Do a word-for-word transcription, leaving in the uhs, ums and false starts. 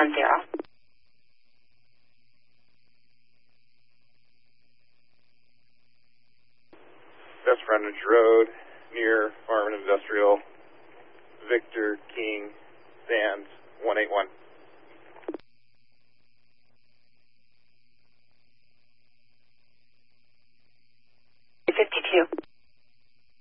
one zero. That's Frontage Road, near Farm and Industrial, Victor King, Sands, one eight one.